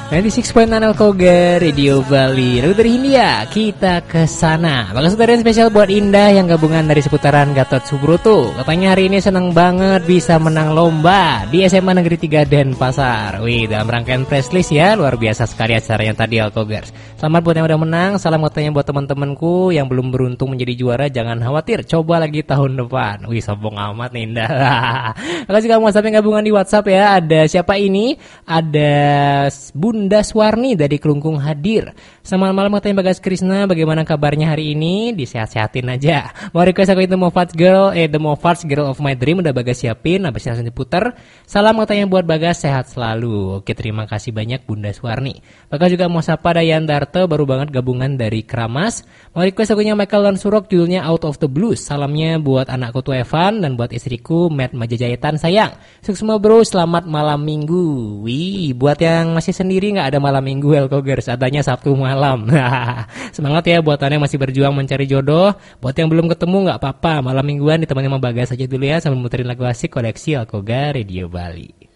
96.9 Alkoga Radio Bali. Lalu dari Hindia kita ke sana. Bakal saudara spesial buat Indah yang gabungan dari seputaran Gatot Subroto. Katanya hari ini seneng banget bisa menang lomba di SMA Negeri 3 Denpasar. Wih, dalam rangkaian press list ya, luar biasa sekali acaranya tadi Alkogers. Selamat buat yang udah menang. Salam katanya buat teman-temanku yang belum beruntung menjadi juara. Jangan khawatir, coba lagi tahun depan. Wih, sombong amat nih Indah. Makasih kamu WhatsApp yang gabungan di WhatsApp ya. Ada siapa ini? Ada Bunda Swarni dari Kelungkung hadir. Selamat malam katanya Bagas Krisna. Bagaimana kabarnya hari ini? Disehat-sehatin aja. Mau request aku itu The Mofarts Girl of My Dream. Udah Bagas siapin, habis langsung diputer. Salam katanya buat Bagas, sehat selalu. Oke, terima kasih banyak Bunda Swarni. Bagas juga mau sapa Dayan Darto, baru banget gabungan dari Kramas. Mau request akunya Michael Lansurok, judulnya Out of the Blues. Salamnya buat anakku tuh Evan dan buat istriku Matt Majajaitan sayang. Sukses semua bro, selamat malam minggu. Wih, buat yang masih sendiri nggak ada malam minggu Elkogers, adanya Sabtu malam. Semangat ya buat anda yang masih berjuang mencari jodoh. Buat yang belum ketemu nggak apa-apa, malam mingguan ditemani sama Bagas aja dulu ya sambil muterin lagu asik koleksi Alkoga Radio Bali.